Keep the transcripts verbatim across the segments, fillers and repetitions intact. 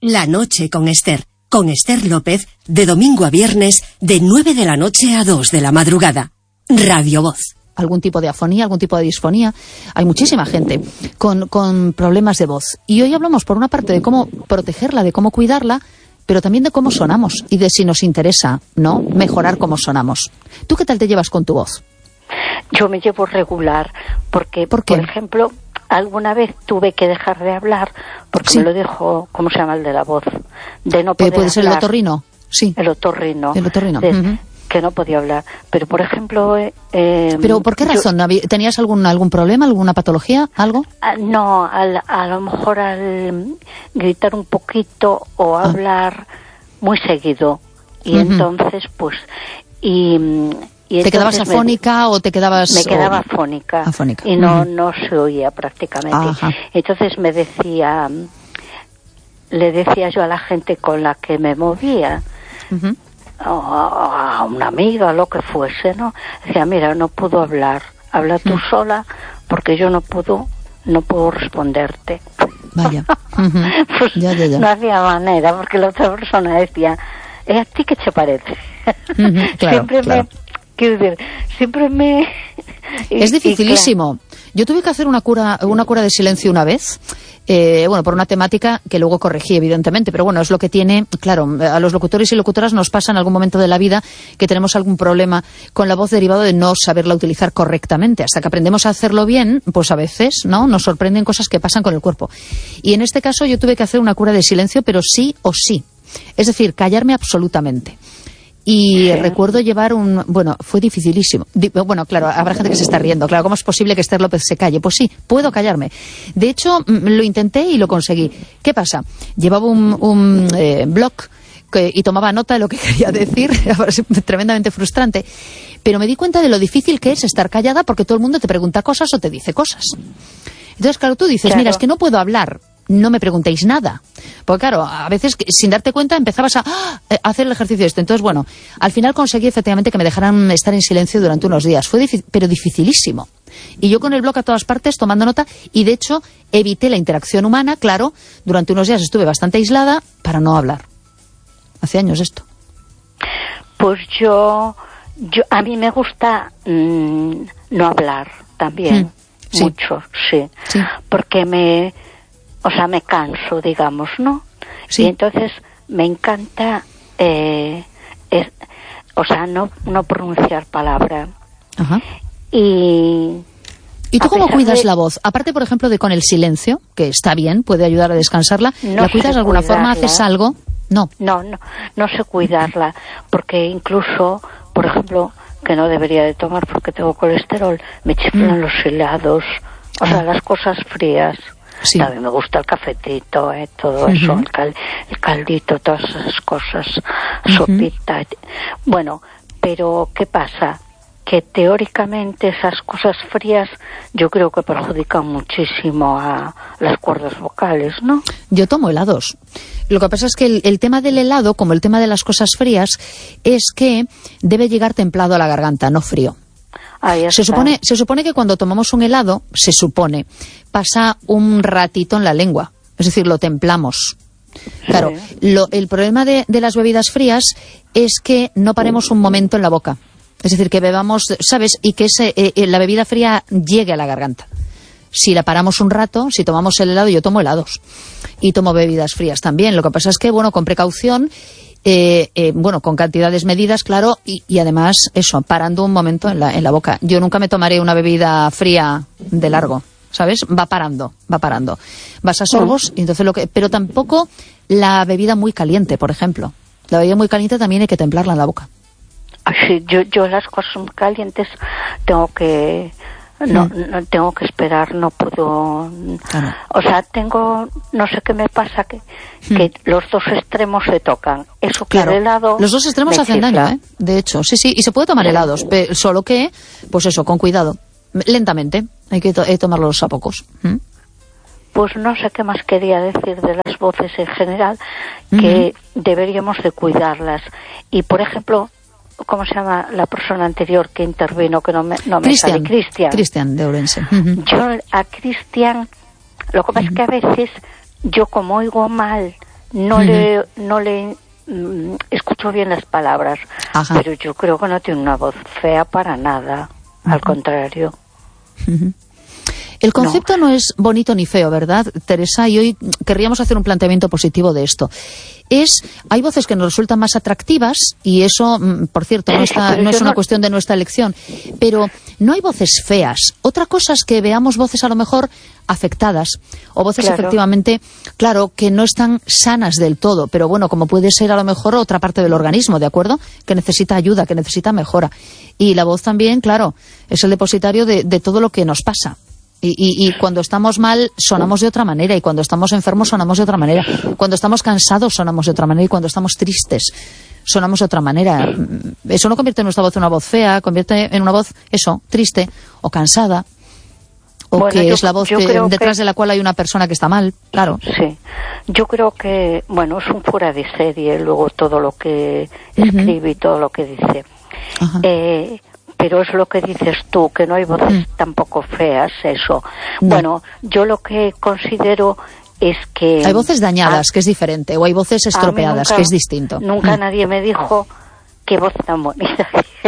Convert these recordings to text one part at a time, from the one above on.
La noche con Esther. Con Esther López, de domingo a viernes, de nueve de la noche a dos de la madrugada. Radio Voz. Algún tipo de afonía, algún tipo de disfonía. Hay muchísima gente con, con problemas de voz. Y hoy hablamos, por una parte, de cómo protegerla, de cómo cuidarla, pero también de cómo sonamos y de si nos interesa, ¿no?, mejorar cómo sonamos. ¿Tú qué tal te llevas con tu voz? Yo me llevo regular, porque, ¿Por qué? por ejemplo, alguna vez tuve que dejar de hablar porque Sí. me lo dijo, ¿cómo se llama el de la voz? De no poder ¿Puede ser el hablar. otorrino? Sí. El otorrino. El otorrino. De- Uh-huh. Que no podía hablar. Pero, por ejemplo... Eh, eh, ¿Pero por qué yo- razón? ¿Tenías algún algún problema, alguna patología, algo? Ah, no, al, a lo mejor al gritar un poquito o Ah. hablar muy seguido. Y Ujú. entonces, pues... Y, y ¿Te quedabas entonces me- afónica o te quedabas...? Me quedaba o- afónica, afónica. y no, Ujú. no se oía prácticamente. Ajá. Entonces me decía, le decía yo a la gente con la que me movía, Ujú. o a a una amiga, lo que fuese, ¿no? Decía, mira, no puedo hablar, habla tú sola, porque yo no puedo, no puedo responderte. Vaya. Ujú. Pues Ya, ya, ya. no hacía manera, porque la otra persona decía, ¿eh, ¿a ti qué te parece? Ujú, claro, siempre claro. me, quiero decir, siempre me... y- Es y dificilísimo. Yo tuve que hacer una cura, una cura de silencio una vez, eh, bueno, por una temática que luego corregí, evidentemente, pero bueno, es lo que tiene, claro, a los locutores y locutoras nos pasa en algún momento de la vida que tenemos algún problema con la voz derivado de no saberla utilizar correctamente. Hasta que aprendemos a hacerlo bien, pues a veces, ¿no?, nos sorprenden cosas que pasan con el cuerpo. Y en este caso yo tuve que hacer una cura de silencio, pero sí o sí. Es decir, callarme absolutamente. Y Sí. recuerdo llevar un... Bueno, fue dificilísimo. Di- bueno, claro, habrá gente que se está riendo. Claro, ¿cómo es posible que Esther López se calle? Pues sí, puedo callarme. De hecho, mm, lo intenté y lo conseguí. ¿Qué pasa? Llevaba un, un eh, blog que, y tomaba nota de lo que quería decir. Tremendamente frustrante. Pero me di cuenta de lo difícil que es estar callada porque todo el mundo te pregunta cosas o te dice cosas. Entonces, claro, tú dices, Claro. mira, es que no puedo hablar. No me preguntéis nada. Porque claro, a veces que- sin darte cuenta empezabas a, ¡ah! a hacer el ejercicio este. Entonces, bueno, al final conseguí efectivamente que me dejaran estar en silencio durante unos días. Fue difícil, pero dificilísimo. Y yo con el blog a todas partes tomando nota y de hecho evité la interacción humana, claro, durante unos días estuve bastante aislada para no hablar. Hace años esto. Pues yo, yo a mí me gusta mm, no hablar también, Mm, sí. mucho, sí, Sí. porque me, o sea, me canso, digamos, ¿no? Sí. Y entonces me encanta, eh, es- o sea, no, no pronunciar palabra. Ajá. Y ¿Y tú a cómo pesar cuidas de- la voz? Aparte, por ejemplo, de con el silencio, que está bien, puede ayudar a descansarla, No ¿la cuidas sé de alguna forma? cuidarla. ¿Haces algo? No. No, no, no sé cuidarla, porque incluso, por ejemplo, que no debería de tomar porque tengo colesterol, me chiflan Mm. los helados, o sea, Ah. las cosas frías. Sí. También me gusta el cafetito, eh, todo Ujú. eso, el, cal- el caldito, todas esas cosas, Ujú. sopita. et- Bueno, pero ¿qué pasa? Que teóricamente esas cosas frías yo creo que perjudican muchísimo a las cuerdas vocales, ¿no? Yo tomo helados. Lo que pasa es que el, el tema del helado, como el tema de las cosas frías, es que debe llegar templado a la garganta, no frío. Ahí Se está. supone, se supone que cuando tomamos un helado, se supone, pasa un ratito en la lengua. Es decir, lo templamos. Claro, Sí. lo- el problema de, de las bebidas frías es que no paremos un momento en la boca. Es decir, que bebamos, ¿sabes? Y que ese, eh, eh, la bebida fría llegue a la garganta. Si la paramos un rato, si tomamos el helado, yo tomo helados. Y tomo bebidas frías también. Lo que pasa es que, bueno, con precaución, eh, eh, bueno, con cantidades medidas, claro, y, y además, eso, parando un momento en la, en la boca. Yo nunca me tomaré una bebida fría de largo, ¿sabes? Va parando, va parando. Vas a sorbos, y entonces lo que, pero tampoco la bebida muy caliente, por ejemplo. La bebida muy caliente también hay que templarla en la boca. Ay, sí, yo, yo las cosas muy calientes tengo que no, Mm. no tengo que esperar, no puedo, Claro. o sea, tengo, no sé qué me pasa, que, Mm. que los dos extremos se tocan, eso que Claro, el helado los dos extremos me hacen chifla. daño, ¿eh? De hecho, sí, sí, y se puede tomar helados, pe- solo que, pues eso, con cuidado, lentamente, hay que to- eh, tomarlos a pocos. ¿Mm? Pues no sé qué más quería decir de las voces en general, que deberíamos de cuidarlas. Y, por ejemplo, ¿cómo se llama la persona anterior que intervino, que no me, no me sale? Cristian, Cristian. Cristian de Ourense. Ujú. Yo a Cristian, lo que pasa es que a veces yo como oigo mal, no uh-huh. le no le mm, escucho bien las palabras, Ajá. pero yo creo que no tiene una voz fea para nada, uh-huh. al contrario. Uh-huh. El concepto no. no es bonito ni feo, ¿verdad, Teresa? Y hoy querríamos hacer un planteamiento positivo de esto. Es, hay voces que nos resultan más atractivas, y eso, por cierto, no, está, no es una no... cuestión de nuestra elección, pero no hay voces feas. Otra cosa es que veamos voces a lo mejor afectadas, o voces claro. efectivamente, claro, que no están sanas del todo, pero bueno, como puede ser a lo mejor otra parte del organismo, ¿de acuerdo? Que necesita ayuda, que necesita mejora. Y la voz también, claro, es el depositario de, de todo lo que nos pasa. Y, y, y cuando estamos mal sonamos de otra manera, y cuando estamos enfermos sonamos de otra manera, cuando estamos cansados sonamos de otra manera, y cuando estamos tristes sonamos de otra manera. Eso no convierte nuestra voz en una voz fea, convierte en una voz, eso, triste o cansada, o bueno, que yo, es la voz que, detrás que... de la cual hay una persona que está mal, claro. Sí, yo creo que, bueno, es un fuera de serie luego todo lo que escribe uh-huh. y todo lo que dice. Uh-huh. Eh... Pero es lo que dices tú, que no hay voces mm. tampoco feas, eso. No. Bueno, yo lo que considero es que... Hay voces dañadas, a, que es diferente, o hay voces estropeadas, nunca, que es distinto. Nunca mm. nadie me dijo qué voz tan bonita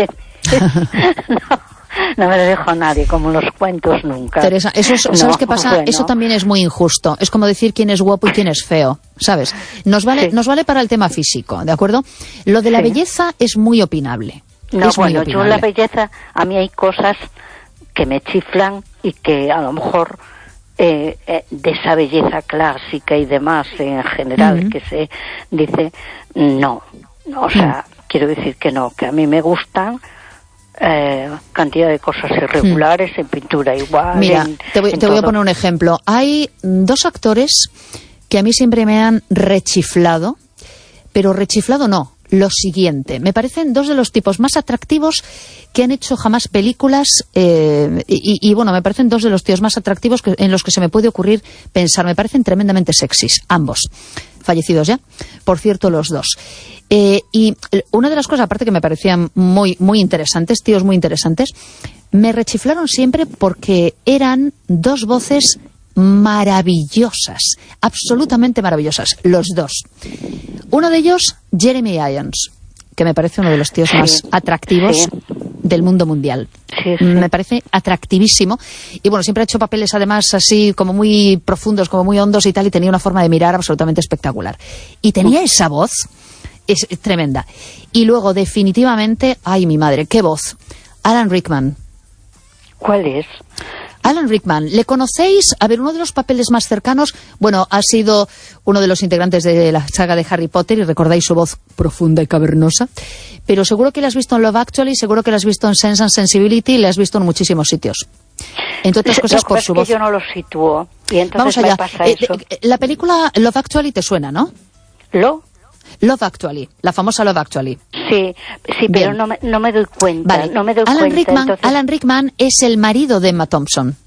no, no me lo dijo nadie, como en los cuentos nunca. Teresa, eso es, ¿sabes no, qué pasa? Bueno. Eso también es muy injusto. Es como decir quién es guapo y quién es feo, ¿sabes? Nos vale, sí. nos vale para el tema físico, ¿de acuerdo? Lo de la sí. belleza es muy opinable. No, es bueno, yo la belleza, a mí hay cosas que me chiflan y que a lo mejor eh, eh, de esa belleza clásica y demás en general uh-huh. que se dice, no, o sea, uh-huh. quiero decir que no, que a mí me gustan eh, cantidad de cosas irregulares uh-huh. en pintura igual. Mira, en, te, voy, en te voy a poner un ejemplo. Hay dos actores que a mí siempre me han rechiflado, pero rechiflado no. Lo siguiente, me parecen dos de los tipos más atractivos que han hecho jamás películas eh, y, y bueno, me parecen dos de los tíos más atractivos que, en los que se me puede ocurrir pensar. Me parecen tremendamente sexys, ambos, fallecidos ya, por cierto, los dos. Eh, y una de las cosas, aparte que me parecían muy, muy interesantes, tíos muy interesantes, me rechiflaron siempre porque eran dos voces maravillosas, absolutamente maravillosas, los dos. Uno de ellos, Jeremy Irons, que me parece uno de los tíos sí, más atractivos sí. del mundo mundial. Sí, sí. Me parece atractivísimo. Y bueno, siempre ha hecho papeles además así como muy profundos, como muy hondos y tal, y tenía una forma de mirar absolutamente espectacular. Y tenía esa voz, es tremenda. Y luego, definitivamente, ay, mi madre, qué voz. Alan Rickman. ¿Cuál es? Alan Rickman, ¿le conocéis? A ver, uno de los papeles más cercanos, bueno, ha sido uno de los integrantes de la saga de Harry Potter, y recordáis su voz profunda y cavernosa, pero seguro que la has visto en Love Actually, seguro que la has visto en Sense and Sensibility, y la has visto en muchísimos sitios. Entre otras cosas por su voz. Yo no lo sitúo, y entonces Vamos allá. me pasa Eh, eso. eh, la película Love Actually te suena, ¿no? ¿Lo? Love Actually, la famosa Love Actually. Sí, sí, pero no me, no me doy cuenta. Vale. No me doy Alan, cuenta, Rickman, entonces... Alan Rickman es el marido de Emma Thompson.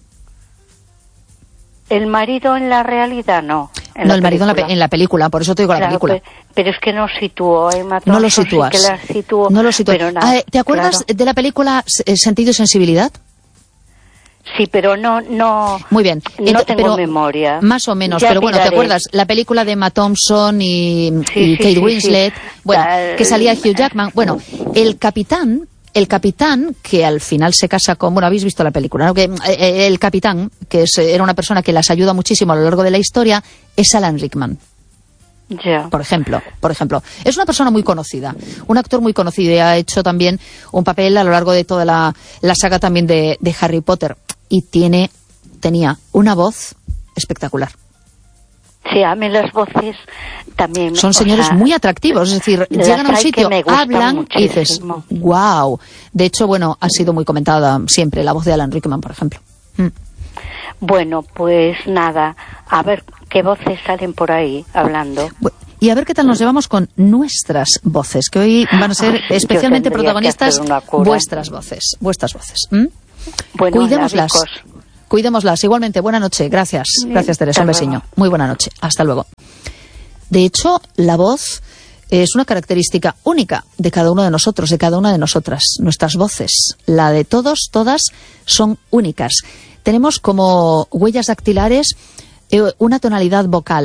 El marido en la realidad no. No, el marido en la, en la película, por eso te digo la claro, película. Pero, pero es que no sitúo a Emma Thompson. No lo sitúas. Sí que la sitúo, no lo sitúas. Pero nada, ah, ¿Te acuerdas claro. de la película Sentido y Sensibilidad? Sí, pero no, no. Muy bien. No Entonces, tengo pero, memoria. Más o menos, ya pero bueno, miraré. ¿te acuerdas? La película de Emma Thompson y, sí, y sí, Kate sí, Winslet, sí. bueno, Tal... que salía Hugh Jackman. Bueno, el capitán, el capitán que al final se casa con, bueno, habéis visto la película, ¿no? Que eh, el capitán, que es, era una persona que las ayuda muchísimo a lo largo de la historia, es Alan Rickman. Ya. Por ejemplo, por ejemplo, es una persona muy conocida, un actor muy conocido, y ha hecho también un papel a lo largo de toda la, la saga también de, de Harry Potter, y tiene, tenía una voz espectacular. Sí, a mí las voces también... Son señores sea, muy atractivos, es decir, llegan a un sitio, hablan muchísimo. Y dices, wow. De hecho, bueno, ha sido muy comentada siempre la voz de Alan Rickman, por ejemplo. Mm. Bueno, pues nada, a ver qué voces salen por ahí hablando. Y a ver qué tal nos llevamos con nuestras voces, que hoy van a ser especialmente protagonistas vuestras voces, vuestras voces. ¿Mm? Bueno, Cuidémoslas. Cuidémoslas. Igualmente, buena noche. Gracias. Gracias, Teresa. Un besiño. Muy buena noche. Hasta luego. De hecho, la voz es una característica única de cada uno de nosotros, de cada una de nosotras. Nuestras voces, la de todos, todas, son únicas. Tenemos como huellas dactilares eh, una tonalidad vocal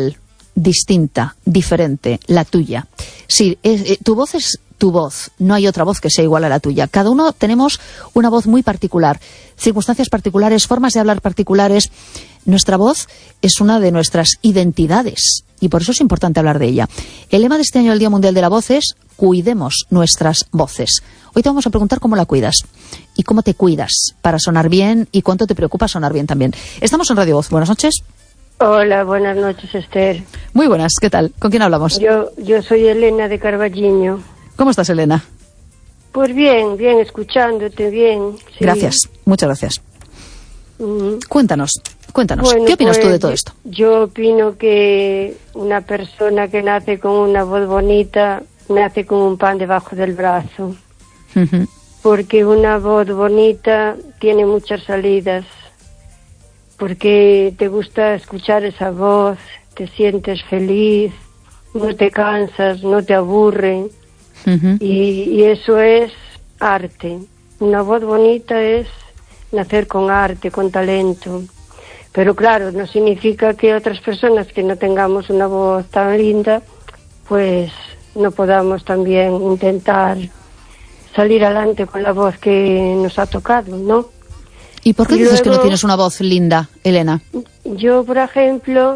distinta, diferente, la tuya. Sí, eh, tu voz es tu voz, no hay otra voz que sea igual a la tuya. Cada uno tenemos una voz muy particular, circunstancias particulares, formas de hablar particulares. Nuestra voz es una de nuestras identidades y por eso es importante hablar de ella. El lema de este año del Día Mundial de la Voz es cuidemos nuestras voces. Hoy te vamos a preguntar cómo la cuidas y cómo te cuidas para sonar bien y cuánto te preocupa sonar bien también. Estamos en Radio Voz. Buenas noches. Hola, buenas noches, Esther. Muy buenas, ¿qué tal? ¿Con quién hablamos? Yo, yo soy Elena de Carballiño. ¿Cómo estás, Elena? Pues bien, bien, escuchándote, bien. Sí. Gracias, muchas gracias. Mm. Cuéntanos, cuéntanos, bueno, ¿qué opinas pues, tú de todo esto? Yo opino que una persona que nace con una voz bonita, nace con un pan debajo del brazo. Uh-huh. Porque una voz bonita tiene muchas salidas. Porque te gusta escuchar esa voz, te sientes feliz, no te cansas, no te aburre. Uh-huh. y, y eso es arte. Una voz bonita es nacer con arte, con talento. Pero claro, no significa que otras personas que no tengamos una voz tan linda, pues no podamos también intentar salir adelante con la voz que nos ha tocado, ¿no? ¿Y por qué y dices luego, que no tienes una voz linda, Elena? Yo, por ejemplo,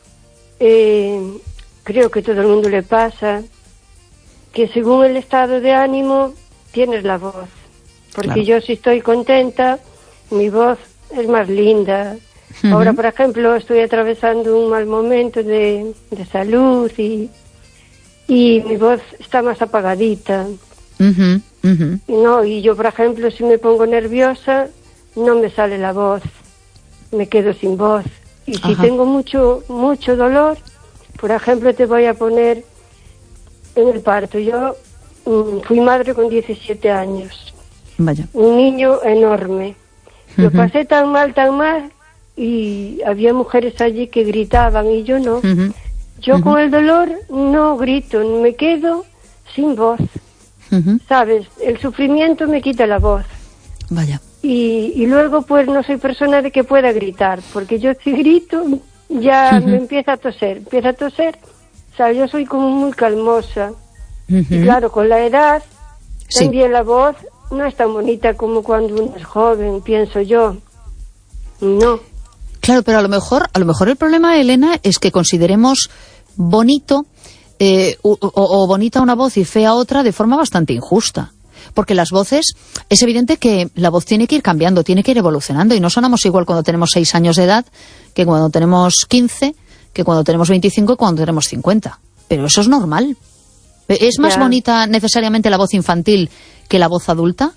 eh, creo que todo el mundo le pasa que según el estado de ánimo tienes la voz. Porque claro, yo si estoy contenta, mi voz es más linda. Uh-huh. Ahora, por ejemplo, estoy atravesando un mal momento de, de salud y, y mi voz está más apagadita. Uh-huh. Uh-huh. No, y yo, por ejemplo, si me pongo nerviosa, no me sale la voz, me quedo sin voz. Y si Ajá. tengo mucho mucho dolor, por ejemplo, te voy a poner en el parto. Yo mm, fui madre con diecisiete años. Vaya. Un niño enorme. Uh-huh. Lo pasé tan mal, tan mal, y había mujeres allí que gritaban y yo no. Uh-huh. Yo uh-huh. con el dolor no grito, me quedo sin voz. Uh-huh. ¿Sabes? El sufrimiento me quita la voz. Vaya. Y, y luego pues no soy persona de que pueda gritar, porque yo si grito ya uh-huh. me empieza a toser, empieza a toser, o sea, yo soy como muy calmosa. Uh-huh. Y claro, con la edad sí. también la voz no es tan bonita como cuando uno es joven, pienso yo. No. Claro, pero a lo mejor, a lo mejor el problema, Elena, es que consideremos bonito eh, o, o, o bonita una voz y fea otra de forma bastante injusta. Porque las voces, es evidente que la voz tiene que ir cambiando, tiene que ir evolucionando y no sonamos igual cuando tenemos seis años de edad que cuando tenemos quince, que cuando tenemos veinticinco y cuando tenemos cincuenta. Pero eso es normal. ¿Es más ya. bonita necesariamente la voz infantil que la voz adulta?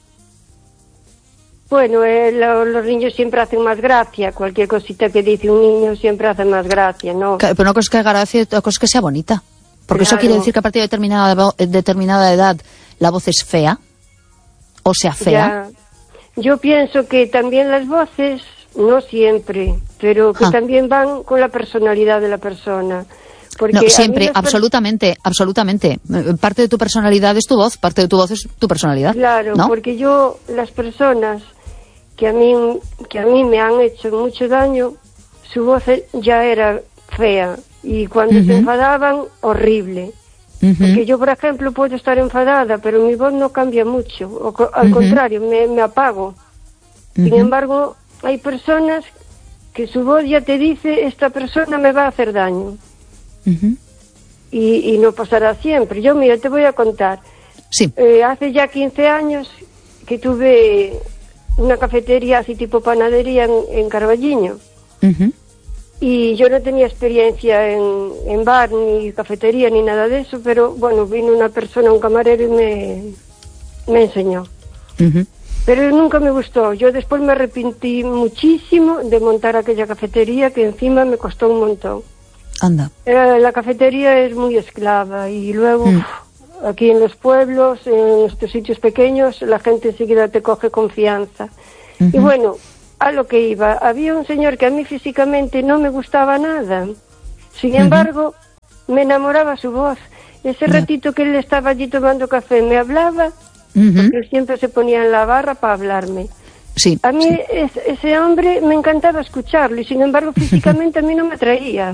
Bueno, eh, lo, los niños siempre hacen más gracia. Cualquier cosita que dice un niño siempre hace más gracia, ¿no? Claro, pero no es que haga gracia, otra cosa es que sea bonita. Porque claro. eso quiere decir que a partir de determinada, determinada edad la voz es fea. O sea, fea. Ya. Yo pienso que también las voces, no siempre, pero que ah. también van con la personalidad de la persona. Porque no, siempre, absolutamente, per... absolutamente. Parte de tu personalidad es tu voz, parte de tu voz es tu personalidad. Claro, ¿no? Porque yo, las personas que a mí que a mí me han hecho mucho daño, su voz ya era fea. Y cuando uh-huh. se enfadaban, horrible. Uh-huh. Porque yo, por ejemplo, puedo estar enfadada, pero mi voz no cambia mucho. O, al uh-huh. contrario, me, me apago. Uh-huh. Sin embargo, hay personas que su voz ya te dice, esta persona me va a hacer daño. Uh-huh. Y, y no pasará siempre. Yo, mira, te voy a contar. Sí. Eh, hace ya quince años que tuve una cafetería así tipo panadería en, en Carballiño. Uh-huh. Y yo no tenía experiencia en, en bar, ni cafetería, ni nada de eso, pero bueno, vino una persona, un camarero, y me, me enseñó. Uh-huh. Pero nunca me gustó. Yo después me arrepentí muchísimo de montar aquella cafetería, que encima me costó un montón. Anda. Era, la cafetería es muy esclava, y luego mm. uf, aquí en los pueblos, en estos sitios pequeños, la gente enseguida te coge confianza. Uh-huh. Y bueno, a lo que iba, había un señor que a mí físicamente no me gustaba nada. Sin uh-huh. embargo, me enamoraba su voz. Ese yeah. ratito que él estaba allí tomando café, me hablaba, uh-huh. porque él siempre se ponía en la barra para hablarme. Sí, a mí sí. es, ese hombre me encantaba escucharlo, y sin embargo físicamente a mí no me atraía.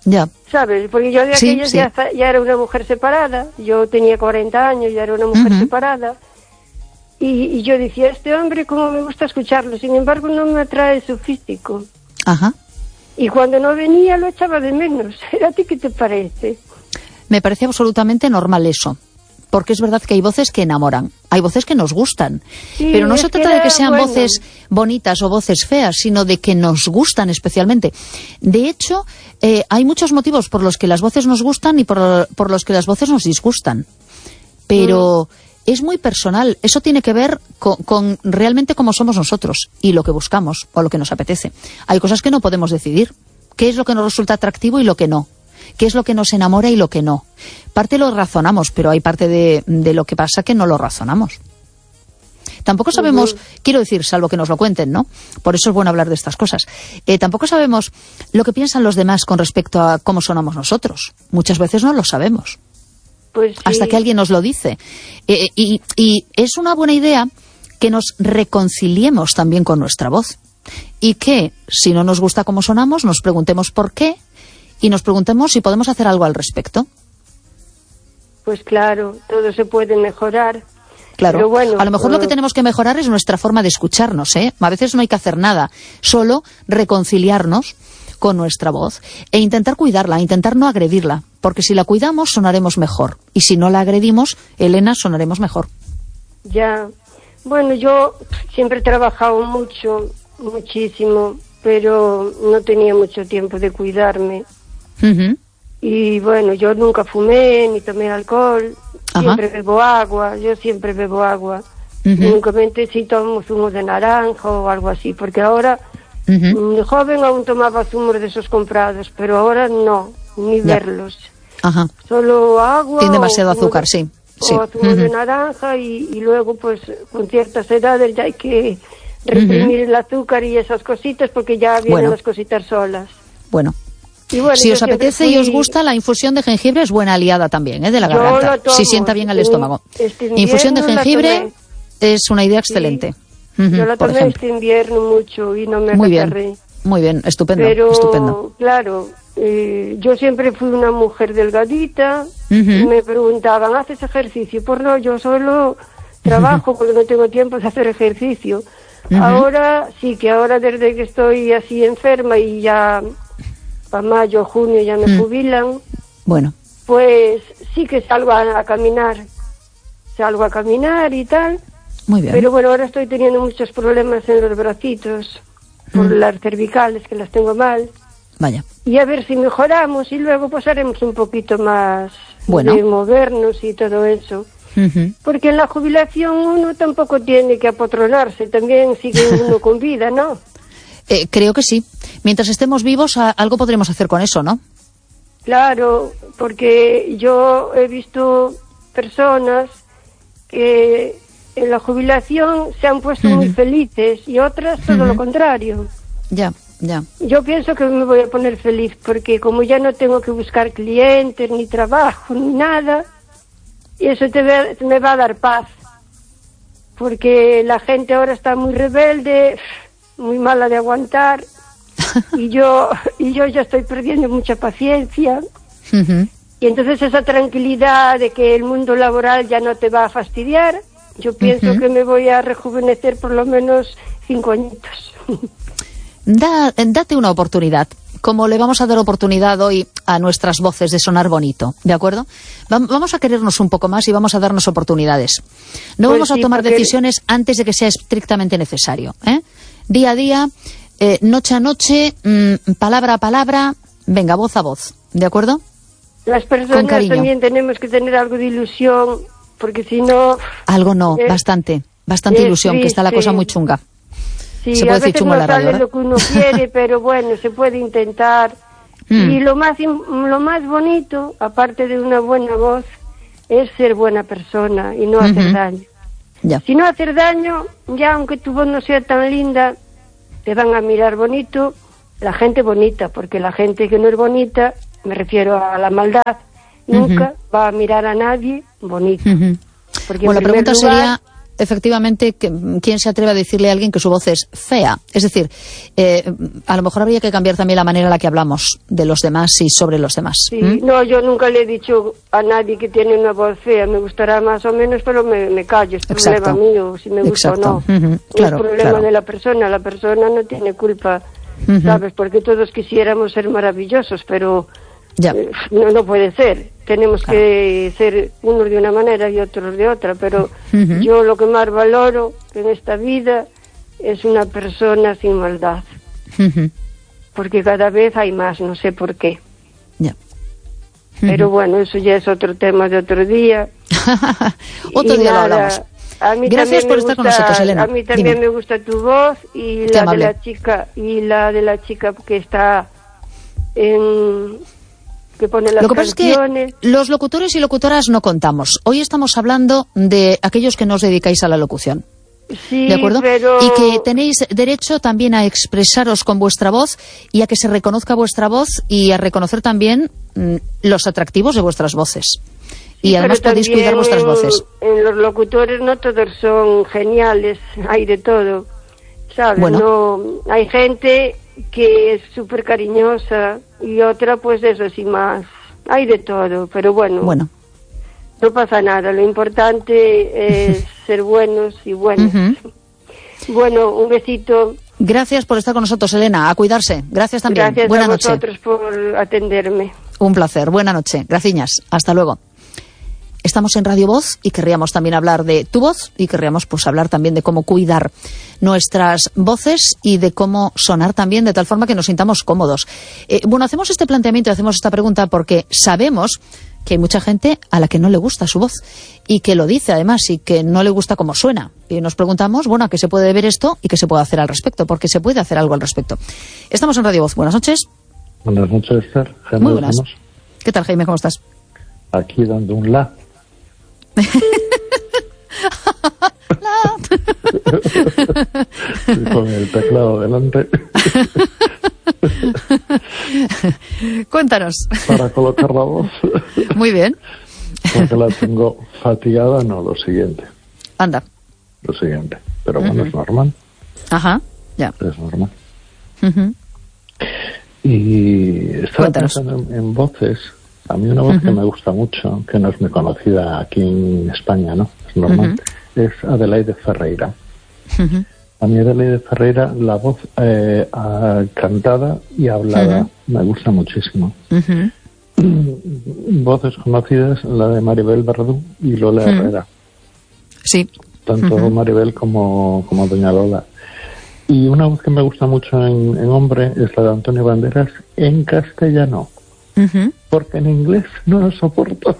Ya. ¿Sabes? Porque yo de Sí, aquellos sí. ya, ya era una mujer separada, yo tenía cuarenta años, ya era una mujer Uh-huh. separada, y, y yo decía, este hombre, cómo me gusta escucharlo, sin embargo no me atrae su físico. Ajá. Y cuando no venía lo echaba de menos. ¿A ti qué te parece? Me parece absolutamente normal eso. Porque es verdad que hay voces que enamoran, hay voces que nos gustan, Sí, pero no es se que trata de era que sean bueno. voces bonitas o voces feas, sino de que nos gustan especialmente. De hecho, eh, hay muchos motivos por los que las voces nos gustan y por, por los que las voces nos disgustan. Pero mm. es muy personal, eso tiene que ver con, con realmente cómo somos nosotros y lo que buscamos o lo que nos apetece. Hay cosas que no podemos decidir, qué es lo que nos resulta atractivo y lo que no. ¿Qué es lo que nos enamora y lo que no? Parte lo razonamos, pero hay parte de, de lo que pasa que no lo razonamos. Tampoco sabemos, uh-huh. quiero decir, salvo que nos lo cuenten, ¿no? Por eso es bueno hablar de estas cosas. Eh, tampoco sabemos lo que piensan los demás con respecto a cómo sonamos nosotros. Muchas veces no lo sabemos. Pues sí. Hasta que alguien nos lo dice. Eh, y, y es una buena idea que nos reconciliemos también con nuestra voz. Y que, si no nos gusta cómo sonamos, nos preguntemos por qué. Y nos preguntemos si podemos hacer algo al respecto. Pues claro, todo se puede mejorar. Claro, pero bueno, a lo mejor uh... lo que tenemos que mejorar es nuestra forma de escucharnos, ¿eh? A veces no hay que hacer nada, solo reconciliarnos con nuestra voz e intentar cuidarla, intentar no agredirla, porque si la cuidamos sonaremos mejor y si no la agredimos, Elena, sonaremos mejor. Ya, bueno, yo siempre he trabajado mucho, muchísimo, pero no tenía mucho tiempo de cuidarme. Uh-huh. Y bueno, yo nunca fumé ni tomé alcohol, Ajá. siempre bebo agua, yo siempre bebo agua. Uh-huh. Únicamente si tomo zumo de naranja o algo así, porque ahora, uh-huh. de joven aún tomaba zumos de esos comprados, pero ahora no, ni ya. verlos. Ajá. Solo agua. Tiene demasiado azúcar, de, sí. sí. O zumo uh-huh. de naranja y, y luego pues con ciertas edades ya hay que reprimir uh-huh. el azúcar y esas cositas porque ya vienen bueno. las cositas solas. Bueno. Y bueno, si os apetece fui... y os gusta, la infusión de jengibre es buena aliada también, ¿eh? De la yo garganta. Si sienta bien al estómago. Este infusión de jengibre es una idea excelente. Sí. Uh-huh, yo la tomé este invierno mucho y no me Muy agarré. bien, muy bien, estupendo. Pero, estupendo. claro, eh, yo siempre fui una mujer delgadita. Uh-huh. Y me preguntaban, ¿haces ejercicio? Pues no, yo solo trabajo uh-huh. porque no tengo tiempo de hacer ejercicio. Uh-huh. Ahora sí que ahora desde que estoy así enferma y ya para mayo, junio ya me mm. jubilan, bueno, pues sí que salgo a, a caminar, salgo a caminar y tal. Muy bien. Pero bueno, ahora estoy teniendo muchos problemas en los bracitos, por mm. las cervicales, que las tengo mal. Vaya. Y a ver si mejoramos y luego pues haremos un poquito más bueno. de movernos y todo eso. Uh-huh. Porque en la jubilación uno tampoco tiene que apotronarse, también sigue uno con vida, ¿no? Eh, creo que sí. Mientras estemos vivos, a, algo podremos hacer con eso, ¿no? Claro, porque yo he visto personas que en la jubilación se han puesto uh-huh. muy felices y otras todo uh-huh. lo contrario. Ya, ya. Yo pienso que me voy a poner feliz porque como ya no tengo que buscar clientes, ni trabajo, ni nada, y eso te ve, me va a dar paz. Porque la gente ahora está muy rebelde, muy mala de aguantar y yo y yo ya estoy perdiendo mucha paciencia uh-huh. y entonces esa tranquilidad de que el mundo laboral ya no te va a fastidiar, yo pienso uh-huh. que me voy a rejuvenecer por lo menos cinco añitos. Da, date una oportunidad, como le vamos a dar oportunidad hoy a nuestras voces de sonar bonito, ¿de acuerdo? Vamos a querernos un poco más y vamos a darnos oportunidades. No pues vamos sí, a tomar porque... decisiones antes de que sea estrictamente necesario, ¿eh? Día a día, eh, noche a noche, mmm, palabra a palabra, venga, voz a voz, ¿de acuerdo? Las personas también tenemos que tener algo de ilusión, porque si no... Algo no, es, bastante, bastante es ilusión, triste. Que está la cosa muy chunga. Sí, se puede a decir veces chunga no la radio, sale ¿eh? Lo que uno quiere, pero bueno, se puede intentar. Mm. Y lo más, lo más bonito, aparte de una buena voz, es ser buena persona y no uh-huh. hacer daño. Ya. Si no hacer daño, ya aunque tu voz no sea tan linda, te van a mirar bonito, la gente bonita, porque la gente que no es bonita, me refiero a la maldad, nunca uh-huh. va a mirar a nadie bonito. Uh-huh. Porque bueno, la pregunta lugar, sería, efectivamente, que, ¿quién se atreve a decirle a alguien que su voz es fea? Es decir, eh, a lo mejor habría que cambiar también la manera en la que hablamos de los demás y sobre los demás. Sí, ¿Mm? no, yo nunca le he dicho a nadie que tiene una voz fea. Me gustará más o menos, pero me, me callo. Es Exacto. problema mío, si me gusta Exacto. o no. Uh-huh. Claro, es problema claro. de la persona. La persona no tiene culpa, Uh-huh. ¿sabes? Porque todos quisiéramos ser maravillosos, pero Ya. eh, no, no puede ser. Tenemos Claro. que ser unos de una manera y otros de otra. Pero Uh-huh. yo lo que más valoro en esta vida es una persona sin maldad. Uh-huh. Porque cada vez hay más, no sé por qué. Ya. Pero bueno, eso ya es otro tema de otro día. Otro Y día nada, lo hablamos. a mí Gracias también por me estar con gusta- nosotros, Elena. A mí también Dime. me gusta tu voz y Qué la amable. de la chica y la de la chica que está en que pone las Lo que pasa es canciones. que los locutores y locutoras no contamos. Hoy estamos hablando de aquellos que no os dedicáis a la locución. Sí, ¿De acuerdo? pero Y que tenéis derecho también a expresaros con vuestra voz y a que se reconozca vuestra voz y a reconocer también mm, los atractivos de vuestras voces. Y sí, además pero podéis también cuidar vuestras en- voces. En los locutores no todos son geniales, hay de todo, ¿sabes? Bueno. No, hay gente que es súper cariñosa y otra pues eso sí más, hay de todo, pero bueno, Bueno. no pasa nada, lo importante es ser buenos y buenos. Ujú. Bueno, un besito, Gracias por estar con nosotros, Elena. A cuidarse. Gracias también. gracias Buena a noche. vosotros por atenderme. Un placer. Buena noche. Graciñas. Hasta luego. Estamos en Radio Voz y querríamos también hablar de tu voz y querríamos pues hablar también de cómo cuidar nuestras voces y de cómo sonar también de tal forma que nos sintamos cómodos. Eh, bueno, hacemos este planteamiento y hacemos esta pregunta porque sabemos que hay mucha gente a la que no le gusta su voz y que lo dice además y que no le gusta cómo suena. Y nos preguntamos, bueno, ¿a qué se puede deber esto y qué se puede hacer al respecto? Porque se puede hacer algo al respecto. Estamos en Radio Voz. Buenas noches. Buenas noches, Esther. Jaime Muy buenas. Ramos, ¿Qué tal, Jaime? ¿Cómo estás? aquí dando un la. Y con el teclado delante Cuéntanos. para colocar la voz, Muy bien. porque la tengo fatigada. No, lo siguiente, Anda. lo siguiente. Pero bueno, es normal, Ajá. Ya. es normal. Ujú. Y estaba Cuéntanos. pensando en, en voces. A mí una voz que me gusta mucho, que no es muy conocida aquí en España, ¿no? Es normal, es Adelaide Ferreira. Ujú. A mí Adelaide Ferreira, la voz eh, ah, cantada y hablada, Ujú. me gusta muchísimo. Ujú. Voces conocidas, la de Maribel Verdú y Lola Ujú. Herrera. Sí. Tanto Ujú. Maribel como, como Doña Lola. Y una voz que me gusta mucho en, en hombre es la de Antonio Banderas en castellano. Ujú. Porque en inglés no lo soporto.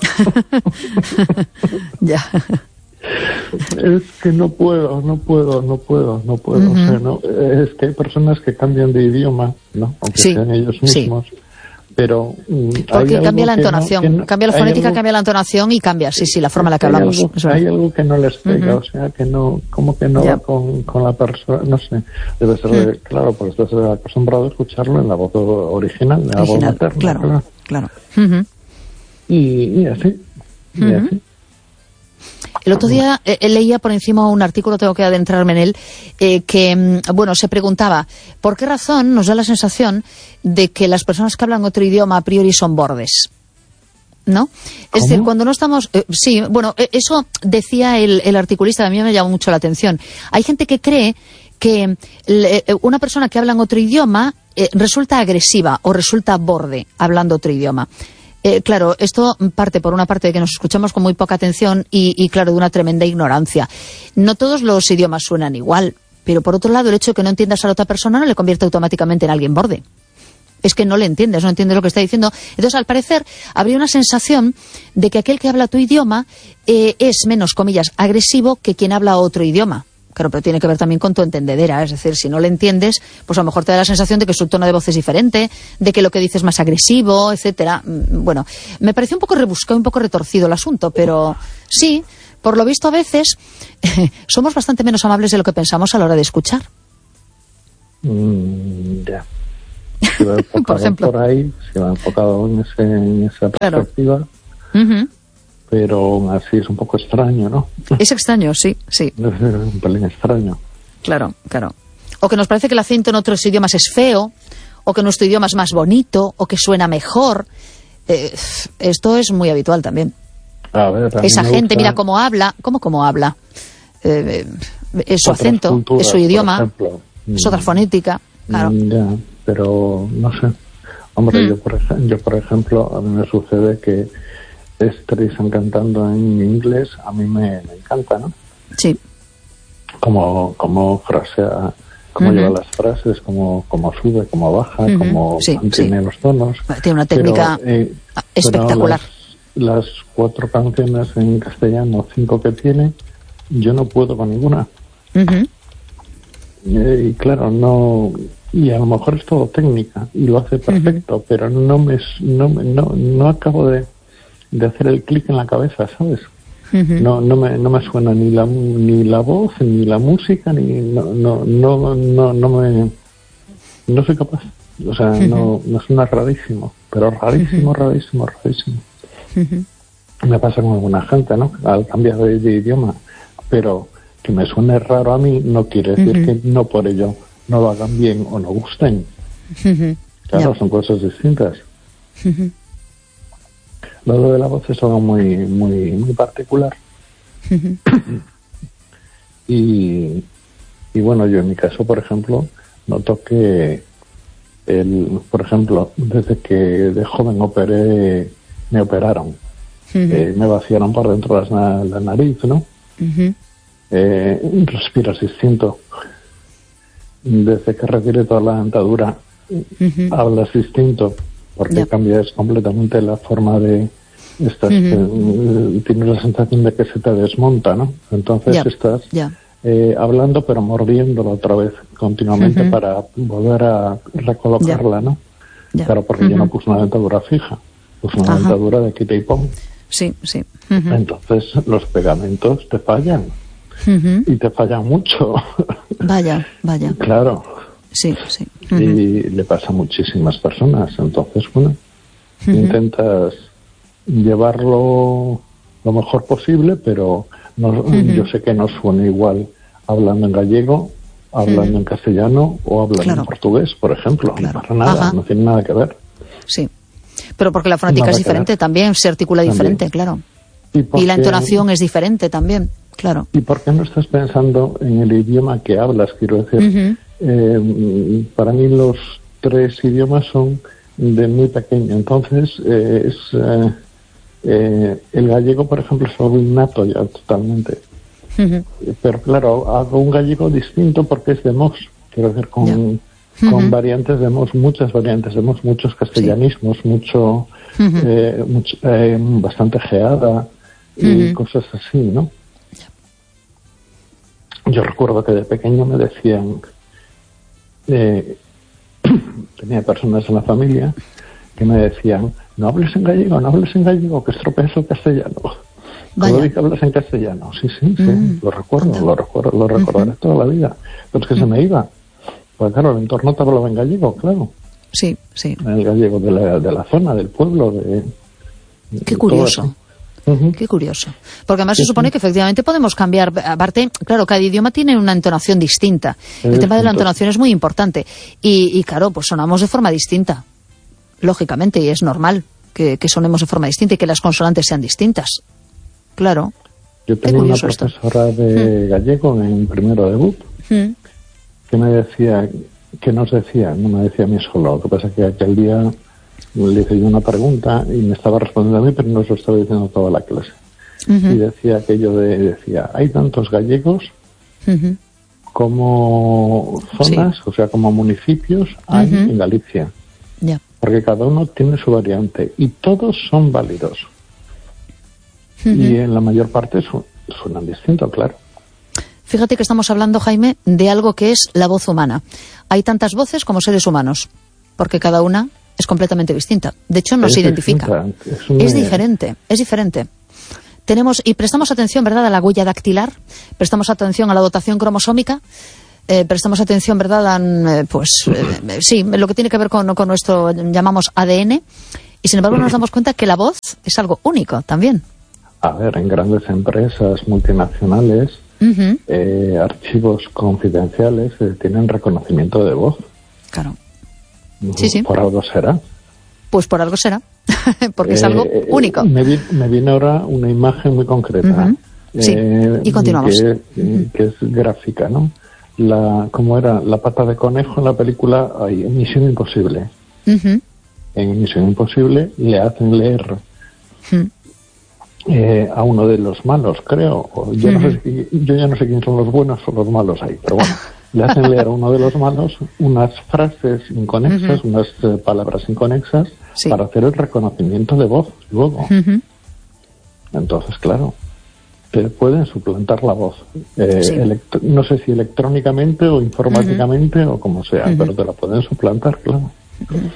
Ya. Es que no puedo, no puedo, no puedo, no puedo. Ujú. O sea, no, es que hay personas que cambian de idioma, ¿no? Aunque Sí, sean ellos sí. mismos. Pero mm, hay Porque algo cambia la que no- entonación. que no- Cambia la hay fonética, algo- cambia la entonación y cambia, sí, sí, la forma en la que hay hablamos. algo, Es verdad. hay algo que no les pega, Ujú. o sea, que no, como que no Ya. va con, con la persona, no sé. Debe ser, de- claro, porque estás acostumbrado a escucharlo en la voz original, en la voz Original, materna. claro, claro. Ujú. Y, y así, y Ujú. así. El otro día eh, leía por encima un artículo, tengo que adentrarme en él, eh, que, mm, bueno, se preguntaba, ¿por qué razón nos da la sensación de que las personas que hablan otro idioma a priori son bordes? ¿No? Es decir, cuando no estamos... eh, sí, bueno, eh, eso decía el, el articulista, a mí me llamó mucho la atención. Hay gente que cree que le- eh, una persona que habla en otro idioma eh, resulta agresiva o resulta borde hablando otro idioma. Eh, claro, esto parte por una parte de que nos escuchamos con muy poca atención y, y, claro, de una tremenda ignorancia. No todos los idiomas suenan igual, pero por otro lado, el hecho de que no entiendas a la otra persona no le convierte automáticamente en alguien borde. Es que no le entiendes, no entiendes lo que está diciendo. Entonces, al parecer, habría una sensación de que aquel que habla tu idioma eh, es menos, comillas, agresivo que quien habla otro idioma. Claro, pero tiene que ver también con tu entendedera. Es decir, si no le entiendes, pues a lo mejor te da la sensación de que su tono de voz es diferente, de que lo que dices es más agresivo, etcétera. Mm, Bueno, me pareció un poco rebuscado, un poco retorcido el asunto, pero sí, por lo visto a veces somos bastante menos amables de lo que pensamos a la hora de escuchar. Mm, ya. Se va enfocado Por ejemplo. por ahí, se va enfocado en, ese, en esa Claro. perspectiva, Ujú. pero aún así es un poco extraño, ¿no? Es extraño, sí, sí. Es un pelín extraño. Claro, claro. O que nos parece que el acento en otros idiomas es feo, o que nuestro idioma es más bonito, o que suena mejor. Eh, esto es muy habitual también. A ver, a Esa gente, gusta... mira cómo habla, ¿cómo cómo habla? Eh, es su Otras acento, culturas, es su idioma, por es otra fonética, claro. Ya, pero no sé. Hombre, Mm. yo, por ej- yo por ejemplo, a mí me sucede que Streisand cantando en inglés, a mí me, me encanta, ¿no? Sí. Como, como frasea, cómo Ujú. lleva las frases, cómo, cómo sube, cómo baja, Ujú. cómo Sí, mantiene sí. los tonos. Tiene una técnica Pero, eh, espectacular. pero las, las cuatro canciones en castellano, cinco que tiene, yo no puedo con ninguna. Ujú. Eh, y claro, no, y a lo mejor es todo técnica y lo hace perfecto, uh-huh. pero no me, no, me- no, no acabo de, de hacer el clic en la cabeza, ¿sabes? Uh-huh. No, no me, no me suena ni la, ni la voz, ni la música, ni, no, no, no, no, no me, no soy capaz. O sea, uh-huh. no, no suena rarísimo, pero rarísimo, uh-huh. rarísimo, rarísimo. Uh-huh. Me pasa con alguna gente, ¿no? Al cambiar de, de idioma, pero que me suene raro a mí no quiere decir uh-huh. que no por ello no lo hagan bien o no gusten. Uh-huh. Claro, yeah. son cosas distintas. Uh-huh. Lo de la voz es algo muy muy muy particular. Uh-huh. y, y bueno, yo en mi caso, por ejemplo, noto que el, por ejemplo, desde que de joven operé, me operaron, uh-huh. eh, me vaciaron por dentro la, la nariz, ¿no? Uh-huh. Eh, respiras distinto. Desde que retiré toda la dentadura, uh-huh. hablas distinto, porque yeah. cambias completamente la forma de... Estás, uh-huh. eh, tienes la sensación de que se te desmonta, ¿no? Entonces yeah. estás yeah. Eh, hablando, pero mordiéndolo otra vez continuamente uh-huh. para volver a recolocarla, yeah. ¿no? Yeah. Claro, porque uh-huh. yo no puse una dentadura fija, puse una uh-huh. dentadura de quita y pon. Sí, sí. Uh-huh. Entonces los pegamentos te fallan. Uh-huh. Y te falla mucho. Vaya, vaya. Claro. Sí, sí. Uh-huh. Y le pasa a muchísimas personas. Entonces, bueno, uh-huh. intentas llevarlo lo mejor posible, pero no, uh-huh. yo sé que no suena igual hablando en gallego, hablando uh-huh. en castellano o hablando claro. en portugués, por ejemplo. Claro. No para nada, Ajá. no tiene nada que ver. Sí. Pero porque la fonética nada es diferente también, se articula también. diferente, claro. ¿Y, y la entonación es diferente también. Claro. ¿Y por qué no estás pensando en el idioma que hablas? Quiero decir, uh-huh. eh, para mí los tres idiomas son de muy pequeño. Entonces, eh, es eh, eh, el gallego, por ejemplo, es algo innato ya totalmente. Uh-huh. Pero claro, hago un gallego distinto porque es de Mos. Quiero decir, con, yeah. con uh-huh. variantes de Mos, muchas variantes de Mos, muchos castellanismos, sí. mucho, uh-huh. eh, mucho eh, bastante geada y uh-huh. cosas así, ¿no? Yo recuerdo que de pequeño me decían, eh, tenía personas en la familia que me decían, no hables en gallego, no hables en gallego, que estropeas el castellano. Todo que hablas en castellano. Sí, sí, sí, mm. lo recuerdo, lo recuerdo, lo recordaré uh-huh. toda la vida. Pero es que uh-huh. se me iba. Pues claro, el entorno te hablaba en gallego, claro. Sí, sí. El gallego de la, de la zona, del pueblo. De, Qué curioso. Uh-huh. Qué curioso. Porque además sí, se supone sí. que efectivamente podemos cambiar. Aparte, claro, cada idioma tiene una entonación distinta. El, el tema de la entonación es muy importante. Y, y claro, pues sonamos de forma distinta. Lógicamente, y es normal que, que sonemos de forma distinta y que las consonantes sean distintas. Claro. Yo tenía una profesora esto. de mm. gallego en primero de B U P mm. que me decía, que nos decía, no me decía a mí solo, lo que pasa es que aquel día le hice yo una pregunta y me estaba respondiendo a mí, pero no se lo estaba diciendo toda la clase. Uh-huh. Y decía aquello de, decía, hay tantos gallegos uh-huh. como zonas, sí. o sea, como municipios hay uh-huh. en Galicia. Yeah. Porque cada uno tiene su variante y todos son válidos. Uh-huh. Y en la mayor parte su, suenan distinto, claro. Fíjate que estamos hablando, Jaime, de algo que es la voz humana. Hay tantas voces como seres humanos, porque cada una es completamente distinta. De hecho, no es se identifica. Es, una... es diferente, es diferente. Tenemos, y prestamos atención, ¿verdad?, a la huella dactilar, prestamos atención a la dotación cromosómica, eh, prestamos atención, ¿verdad?, a, eh, pues, eh, sí, lo que tiene que ver con, con nuestro, llamamos A D N, y sin embargo nos damos cuenta que la voz es algo único también. A ver, en grandes empresas multinacionales, uh-huh. eh, archivos confidenciales eh, tienen reconocimiento de voz. Claro. Uh-huh. Sí, sí. Por algo será. Pues por algo será, porque eh, es algo único. Me, vi, me viene ahora una imagen muy concreta. Uh-huh. Sí, eh, y continuamos. Que, uh-huh. que es gráfica, ¿no? La, ¿Cómo era? La pata de conejo en la película ay, Misión Imposible. Uh-huh. En Misión Imposible le hacen leer uh-huh. eh, a uno de los malos, creo. O yo, uh-huh. no sé si, yo ya no sé quién son los buenos o los malos ahí, pero bueno. Le hacen leer a uno de los malos unas frases inconexas, uh-huh. unas eh, palabras inconexas, sí. para hacer el reconocimiento de voz luego. Uh-huh. Entonces, claro, te pueden suplantar la voz. Eh, sí. elect- no sé si electrónicamente o informáticamente uh-huh. o como sea, uh-huh. pero te la pueden suplantar, claro. Uh-huh.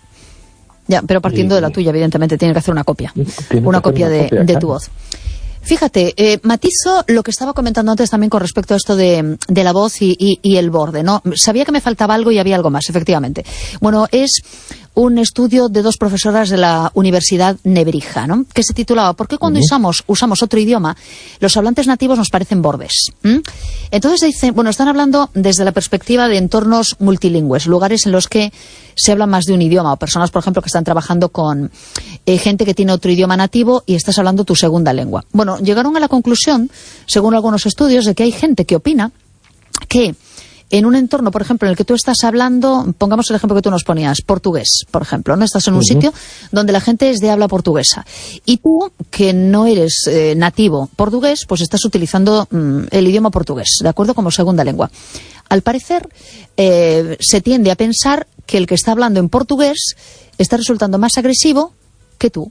Ya, pero partiendo y, de la tuya, evidentemente, tiene que hacer una copia. Una copia, una de, copia de tu voz. Fíjate, eh, matizo lo que estaba comentando antes también con respecto a esto de, de la voz y, y, y el borde, ¿no? Sabía que me faltaba algo y había algo más, efectivamente. Bueno, es un estudio de dos profesoras de la Universidad Nebrija, ¿no? Que se titulaba ¿Por qué cuando uh-huh. usamos, usamos otro idioma, los hablantes nativos nos parecen bordes? ¿Mm? Entonces dicen, bueno, están hablando desde la perspectiva de entornos multilingües, lugares en los que se habla más de un idioma, o personas, por ejemplo, que están trabajando con eh, gente que tiene otro idioma nativo y estás hablando tu segunda lengua. Bueno, llegaron a la conclusión, según algunos estudios, de que hay gente que opina que en un entorno, por ejemplo, en el que tú estás hablando, pongamos el ejemplo que tú nos ponías, portugués, por ejemplo, ¿no? Estás en un uh-huh. sitio donde la gente es de habla portuguesa. Y tú, que no eres eh, nativo portugués, pues estás utilizando mm, el idioma portugués, ¿de acuerdo? Como segunda lengua. Al parecer, eh, se tiende a pensar que el que está hablando en portugués está resultando más agresivo que tú.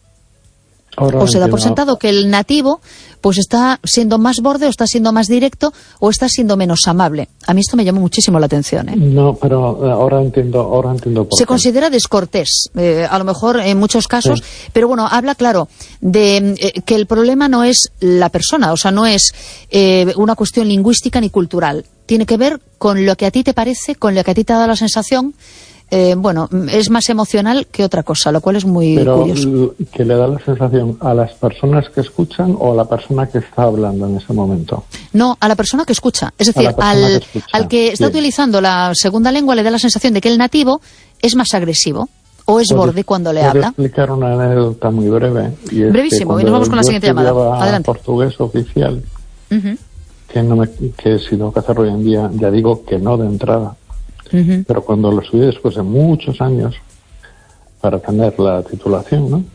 Ahora o se da por sentado que el nativo pues está siendo más borde o está siendo más directo o está siendo menos amable. A mí esto me llamó muchísimo la atención, ¿eh? No, pero ahora entiendo, ahora entiendo por Se qué. considera descortés, eh, a lo mejor en muchos casos, sí. pero bueno, habla claro de eh, que el problema no es la persona, o sea, no es eh, una cuestión lingüística ni cultural. Tiene que ver con lo que a ti te parece, con lo que a ti te ha dado la sensación. Eh, bueno, es más emocional que otra cosa, lo cual es muy Pero, curioso. ¿que le da la sensación a las personas que escuchan o a la persona que está hablando en ese momento? No, a la persona que escucha. Es decir, al que, al que está Bien. utilizando la segunda lengua le da la sensación de que el nativo es más agresivo o es borde cuando le habla. Voy a explicar una anécdota muy breve. Y es Brevísimo, y nos vamos con la siguiente llamada. Adelante. Portugués oficial, uh-huh. que, no me, que si tengo que hacerlo hoy en día, ya digo que no de entrada. Uh-huh. Pero cuando lo estudié después de muchos años para tener la titulación, ¿no?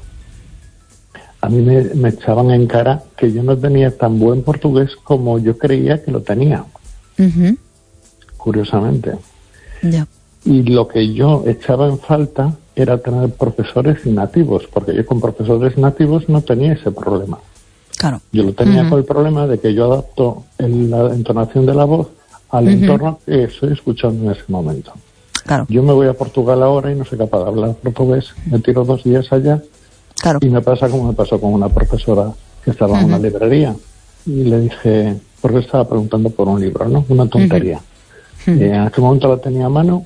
A mí me, me echaban en cara que yo no tenía tan buen portugués como yo creía que lo tenía. Uh-huh. Curiosamente. Yeah. Y lo que yo echaba en falta era tener profesores nativos, porque yo con profesores nativos no tenía ese problema. Claro. Yo lo tenía uh-huh. con el problema de que yo adapto el, la entonación de la voz al uh-huh. entorno que estoy escuchando en ese momento. Claro. Yo me voy a Portugal ahora y no soy capaz de hablar portugués, me tiro dos días allá claro. y me pasa como me pasó con una profesora que estaba uh-huh. en una librería y le dije, porque estaba preguntando por un libro, ¿no? Una tontería. Uh-huh. Eh, en aquel momento la tenía a mano